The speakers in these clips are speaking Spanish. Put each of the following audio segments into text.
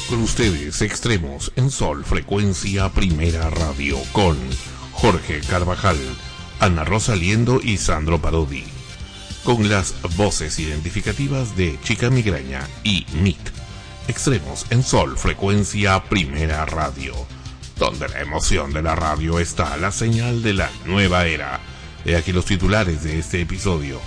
Con ustedes, Extremos en Sol, Frecuencia Primera Radio, con Jorge Carvajal, Ana Rosa Liendo y Sandro Parodi. Con las voces identificativas de Chica Migraña y MIT. Extremos en Sol, Frecuencia Primera Radio, donde la emoción de la radio está la señal de la nueva era. He aquí los titulares de este episodio.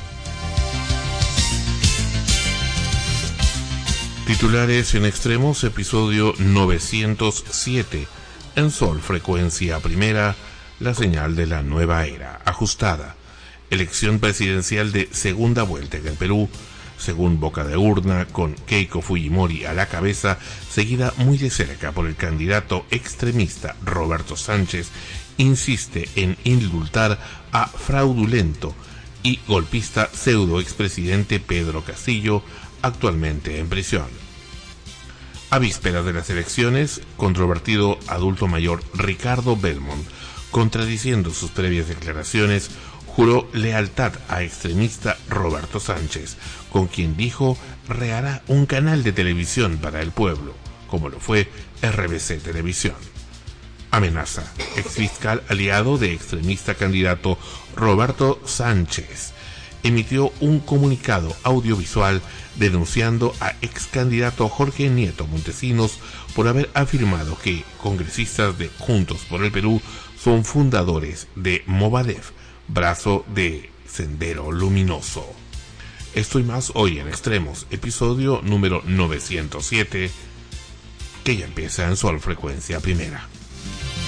Titulares en Extremos, episodio 907. En Sol, Frecuencia Primera, la señal de la nueva era, ajustada. Elección presidencial de segunda vuelta en el Perú, según boca de urna, con Keiko Fujimori a la cabeza, seguida muy de cerca por el candidato extremista Roberto Sánchez, insiste en indultar a fraudulento y golpista pseudo expresidente Pedro Castillo, actualmente en prisión. A vísperas de las elecciones, controvertido adulto mayor Ricardo Belmont, contradiciendo sus previas declaraciones, juró lealtad a extremista Roberto Sánchez, con quien dijo rehará un canal de televisión para el pueblo, como lo fue RBC Televisión. Amenaza, exfiscal aliado de extremista candidato Roberto Sánchez, emitió un comunicado audiovisual denunciando a ex candidato Jorge Nieto Montesinos por haber afirmado que congresistas de Juntos por el Perú son fundadores de Movadef, brazo de Sendero Luminoso. Esto y más hoy en Extremos, episodio número 907, que ya empieza en Sol Frecuencia Primera.